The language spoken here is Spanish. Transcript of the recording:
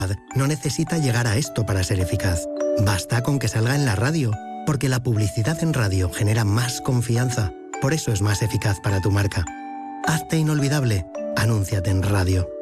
no necesita llegar a esto para ser eficaz. Basta con que salga en la radio, porque la publicidad en radio genera más confianza. Por eso es más eficaz para tu marca. Hazte inolvidable. Anúnciate en radio.